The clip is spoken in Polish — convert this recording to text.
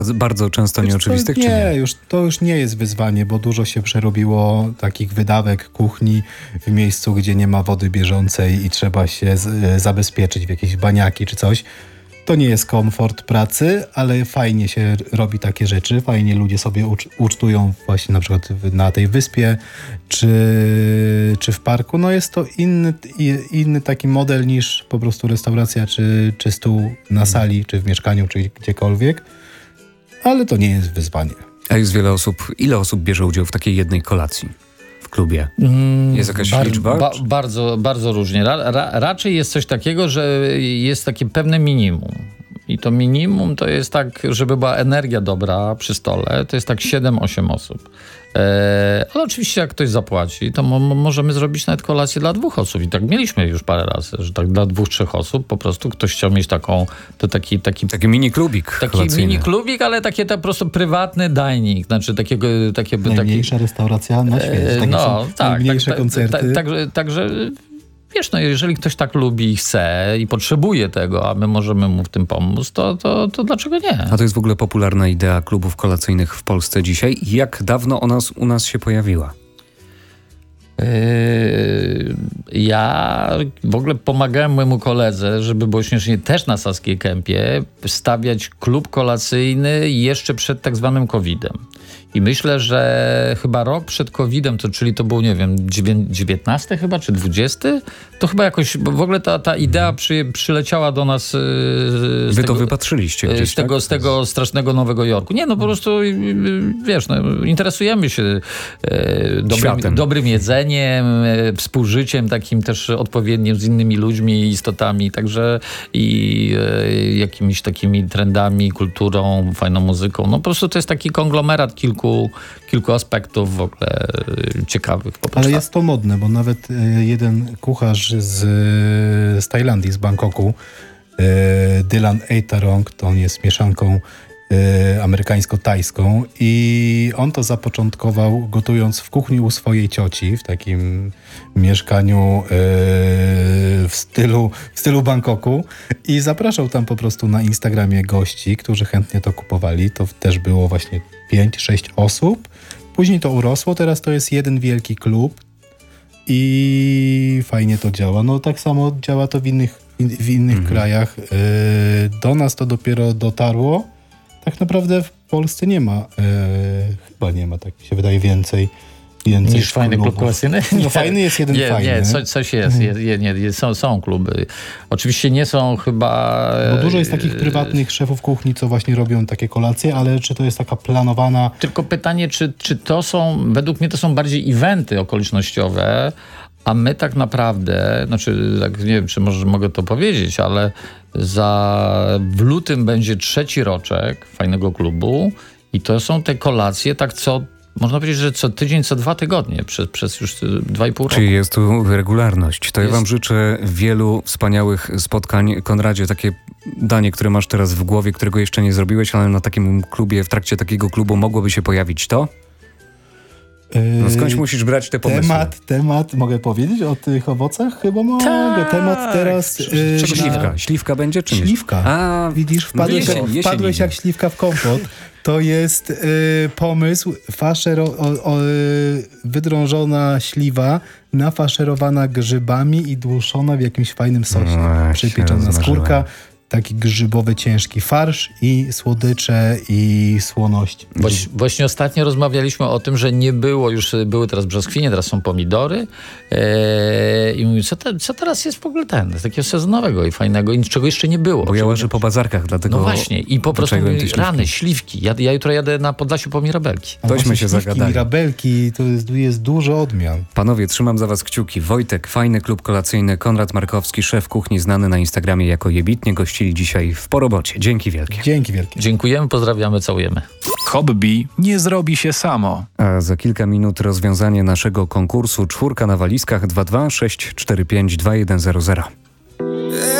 Bardzo często nieoczywistych, czy nie? To już nie jest wyzwanie, bo dużo się przerobiło takich wydawek, kuchni w miejscu, gdzie nie ma wody bieżącej i trzeba się zabezpieczyć w jakieś baniaki czy coś. To nie jest komfort pracy, ale fajnie się robi takie rzeczy, fajnie ludzie sobie ucztują właśnie na przykład na tej wyspie czy w parku. No jest to inny taki model niż po prostu restauracja czy stół na sali, czy w mieszkaniu, czy gdziekolwiek, ale to nie jest wyzwanie. A jest wiele osób. Ile osób bierze udział w takiej jednej kolacji w klubie? Jest jakaś liczba? Bardzo, bardzo różnie. Raczej jest coś takiego, że jest takie pewne minimum. I to minimum to jest tak, żeby była energia dobra przy stole, to jest tak 7-8 osób. Ale oczywiście jak ktoś zapłaci, to możemy zrobić nawet kolację dla 2 osób. I tak mieliśmy już parę razy, że tak dla 2-3 osób po prostu ktoś chciał mieć taki mini klubik. Taki mini klubik, ale takie po prostu prywatny dining. Znaczy najmniejsza restauracja na świecie. Najmniejsze koncerty. Także wiesz, no jeżeli ktoś tak lubi i chce i potrzebuje tego, a my możemy mu w tym pomóc, to dlaczego nie? A to jest w ogóle popularna idea klubów kolacyjnych w Polsce dzisiaj. Jak dawno u nas się pojawiła? Ja w ogóle pomagałem mojemu koledze, żeby było śmiesznie, też na Saskiej Kępie stawiać klub kolacyjny jeszcze przed tak zwanym COVID-em. I myślę, że chyba rok przed COVID-em, czyli to był, nie wiem, 19 chyba, czy 20? To chyba jakoś, bo w ogóle ta idea przyleciała do nas Wy to wypatrzyliście gdzieś, z tego strasznego Nowego Jorku. Nie, no po prostu, wiesz, interesujemy się dobrym jedzeniem, współżyciem takim też odpowiednim z innymi ludźmi i istotami, także i jakimiś takimi trendami, kulturą, fajną muzyką. No po prostu to jest taki konglomerat kilku aspektów w ogóle ciekawych. Ale jest to modne, bo nawet jeden kucharz z Tajlandii, z Bangkoku, Dylan Eitharong, to on jest mieszanką amerykańsko-tajską i on to zapoczątkował gotując w kuchni u swojej cioci w takim mieszkaniu w stylu Bangkoku i zapraszał tam po prostu na Instagramie gości, którzy chętnie to kupowali. To też było właśnie 5-6 osób. Później to urosło, teraz to jest jeden wielki klub i fajnie to działa. No tak samo działa to w innych krajach. Do nas to dopiero dotarło. Tak naprawdę w Polsce nie ma, chyba nie ma, tak mi się wydaje, więcej niż fajny klub kolacyjny? No fajny jest jeden fajny. Nie, coś jest. Są kluby. Oczywiście nie są chyba... Bo dużo jest takich prywatnych szefów kuchni, co właśnie robią takie kolacje, ale czy to jest taka planowana... Tylko pytanie, czy to są... Według mnie to są bardziej eventy okolicznościowe, a my tak naprawdę, znaczy tak nie wiem, czy może mogę to powiedzieć, ale w lutym będzie 3. roczek fajnego klubu i to są te kolacje tak można powiedzieć, że co tydzień, co 2 tygodnie przez już 2,5 roku. Czyli jest tu regularność. To ja wam życzę wielu wspaniałych spotkań. Konradzie, takie danie, które masz teraz w głowie, którego jeszcze nie zrobiłeś, ale na takim klubie, w trakcie takiego klubu mogłoby się pojawić to? No skądś musisz brać te pomysły. Temat, mogę powiedzieć o tych owocach? Chyba mogę. Temat teraz... Śliwka. Śliwka będzie, czy nie? Śliwka. Widzisz, wpadłeś jak śliwka w kompot. To jest pomysł, wydrążona śliwa, nafaszerowana grzybami i dłuszona w jakimś fajnym sosie. Przypieczona skórka. Taki grzybowy, ciężki farsz i słodycze i słoność. Właśnie ostatnio rozmawialiśmy o tym, że nie było już, były teraz brzoskwinie, teraz są pomidory i mówię, co teraz jest w ogóle takiego sezonowego i fajnego, i czego jeszcze nie było. Bo ja łażę po bazarkach, dlatego... No właśnie, i po prostu rany, śliwki. Ja jutro jadę na Podlasiu po mirabelki. Tośmy się zagadali. Mirabelki, to jest dużo odmian. Panowie, trzymam za was kciuki. Wojtek, fajny klub kolacyjny, Konrad Markowski, szef kuchni, znany na Instagramie jako Jebitnie, gościli dzisiaj w Po Robocie. Dzięki wielkie. Dzięki wielkie. Dziękujemy, pozdrawiamy, całujemy. Hobby nie zrobi się samo. A za kilka minut rozwiązanie naszego konkursu 4 na walizkach 22 645 2100.